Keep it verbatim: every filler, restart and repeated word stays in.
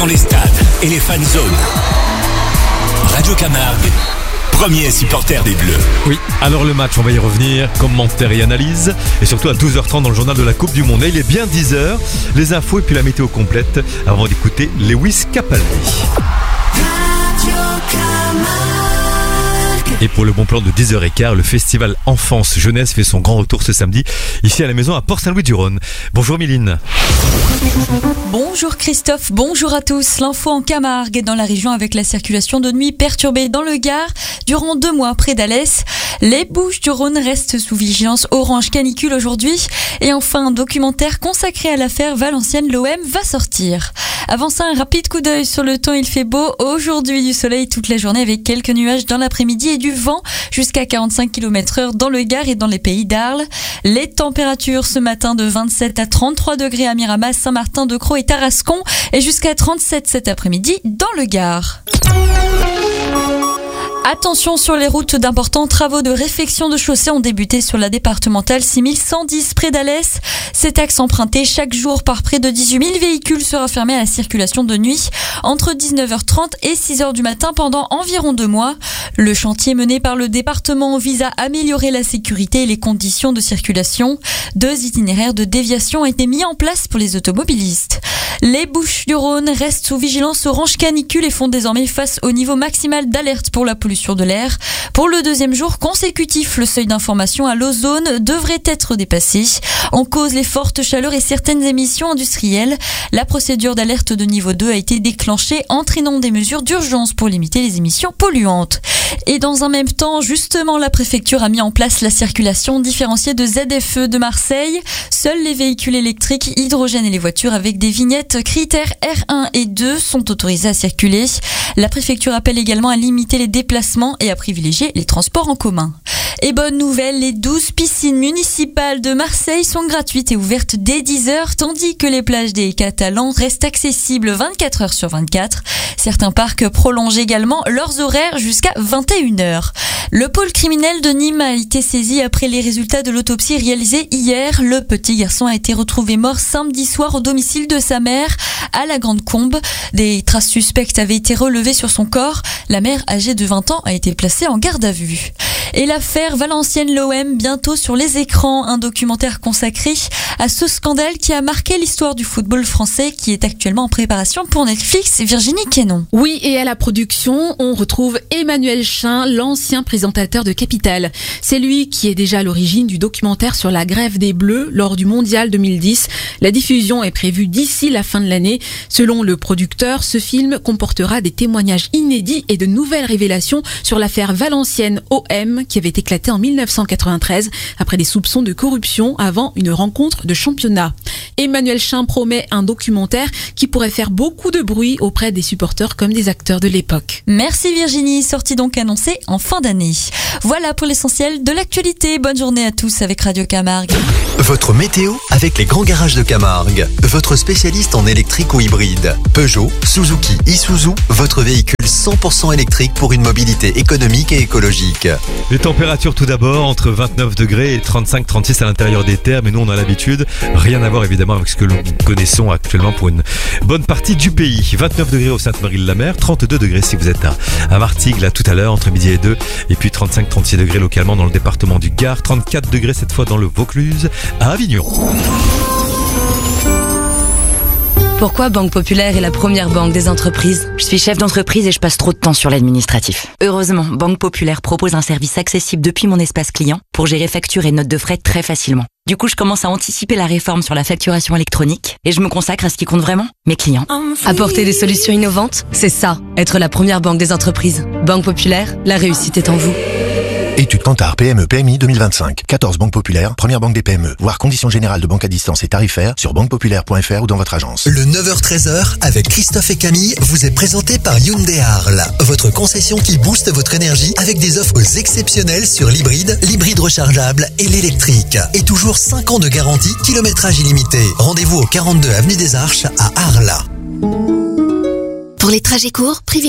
dans les stades et les fan zones. Radio Camargue, premier supporter des Bleus. Oui, alors le match, on va y revenir, commentaires et analyse, et surtout à douze heures trente dans le journal de la Coupe du Monde. Et il est bien dix heures, les infos et puis la météo complète avant d'écouter Lewis Capaldi. Et pour le bon plan de dix heures quinze, le festival Enfance Jeunesse fait son grand retour ce samedi, ici à la maison à Port-Saint-Louis-du-Rhône. Bonjour Méline. Bonjour Christophe, bonjour à tous. L'info en Camargue est dans la région avec la circulation de nuit perturbée dans le Gard durant deux mois près d'Alès. Les Bouches-du-Rhône restent sous vigilance orange canicule aujourd'hui. Et enfin, un documentaire consacré à l'affaire Valenciennes, l'O M va sortir. Avant ça, un rapide coup d'œil sur le temps, il fait beau. Aujourd'hui, du soleil toute la journée avec quelques nuages dans l'après-midi et du vent jusqu'à quarante-cinq kilomètres heure dans le Gard et dans les pays d'Arles. Les températures ce matin de vingt-sept à trente-trois degrés à Miramas, Saint-Martin-de-Crau et Tarascon et jusqu'à trente-sept cet après-midi dans le Gard. Attention sur les routes, d'importants travaux de réfection de chaussée ont débuté sur la départementale six mille cent dix près d'Alès. Cet axe emprunté chaque jour par près de dix-huit mille véhicules sera fermé à la circulation de nuit entre dix-neuf heures trente et six heures du matin pendant environ deux mois. Le chantier mené par le département vise à améliorer la sécurité et les conditions de circulation. Deux itinéraires de déviation ont été mis en place pour les automobilistes. Les Bouches-du-Rhône restent sous vigilance orange canicule et font désormais face au niveau maximal d'alerte pour la pollution de l'air. Pour le deuxième jour consécutif, le seuil d'information à l'ozone devrait être dépassé. En cause, les fortes chaleurs et certaines émissions industrielles. La procédure d'alerte de niveau deux a été déclenchée, entraînant des mesures d'urgence pour limiter les émissions polluantes. Et dans un même temps, justement, la préfecture a mis en place la circulation différenciée de Z F E de Marseille. Seuls les véhicules électriques, hydrogène et les voitures avec des vignettes critères R un et deux sont autorisés à circuler. La préfecture appelle également à limiter les déplacements et à privilégier les transports en commun. Et bonne nouvelle, les douze piscines municipales de Marseille sont gratuites et ouvertes dès dix heures, tandis que les plages des Catalans restent accessibles vingt-quatre heures sur vingt-quatre. Certains parcs prolongent également leurs horaires jusqu'à vingt et une heures. Le pôle criminel de Nîmes a été saisi après les résultats de l'autopsie réalisée hier. Le petit garçon a été retrouvé mort samedi soir au domicile de sa mère à la Grande Combe. Des traces suspectes avaient été relevées sur son corps. La mère, âgée de vingt ans, a été placée en garde à vue. Et l'affaire Valenciennes-l'O M, bientôt sur les écrans, un documentaire consacré à ce scandale qui a marqué l'histoire du football français qui est actuellement en préparation pour Netflix. Virginie Quénon. Oui, et à la production, on retrouve Emmanuel Chin, l'ancien présentateur de Capital. C'est lui qui est déjà à l'origine du documentaire sur la grève des Bleus lors du Mondial deux mille dix. La diffusion est prévue d'ici la fin de l'année. Selon le producteur, ce film comportera des témoignages inédits et de nouvelles révélations sur l'affaire Valenciennes-O M qui avait éclaté en mille neuf cent quatre-vingt-treize après des soupçons de corruption avant une rencontre de championnat. Emmanuel Chin promet un documentaire qui pourrait faire beaucoup de bruit auprès des supporters comme des acteurs de l'époque. Merci Virginie, sortie donc annoncée en fin d'année. Voilà pour l'essentiel de l'actualité. Bonne journée à tous avec Radio Camargue. Votre météo avec les grands garages de Camargue. Votre spécialiste en électrique ou hybride. Peugeot, Suzuki, Isuzu, votre véhicule cent pour cent électrique pour une mobilité économique et écologique. Les températures tout d'abord entre vingt-neuf degrés et trente-cinq trente-six à l'intérieur des terres, mais nous on a l'habitude, rien à voir évidemment avec ce que nous connaissons actuellement pour une bonne partie du pays. vingt-neuf degrés au Sainte-Marie-de-la-Mer, trente-deux degrés si vous êtes à, à Martigues là tout à l'heure entre midi et deux, et puis trente-cinq trente-six degrés localement dans le département du Gard, trente-quatre degrés cette fois dans le Vaucluse à Avignon. Pourquoi Banque Populaire est la première banque des entreprises ? Je suis chef d'entreprise et je passe trop de temps sur l'administratif. Heureusement, Banque Populaire propose un service accessible depuis mon espace client pour gérer factures et notes de frais très facilement. Du coup, je commence à anticiper la réforme sur la facturation électronique et je me consacre à ce qui compte vraiment, mes clients. Apporter des solutions innovantes, c'est ça, être la première banque des entreprises. Banque Populaire, la réussite est en vous. Étude Kantar P M E P M I deux mille vingt-cinq. quatorze banques populaires, première banque des P M E. Voir conditions générales de banque à distance et tarifaires sur banque populaire point f r ou dans votre agence. Le neuf heures treize avec Christophe et Camille vous est présenté par Hyundai Arles. Votre concession qui booste votre énergie avec des offres exceptionnelles sur l'hybride, l'hybride rechargeable et l'électrique. Et toujours cinq ans de garantie, kilométrage illimité. Rendez-vous au quarante-deux avenue des Arches à Arles. Pour les trajets courts, privilégiez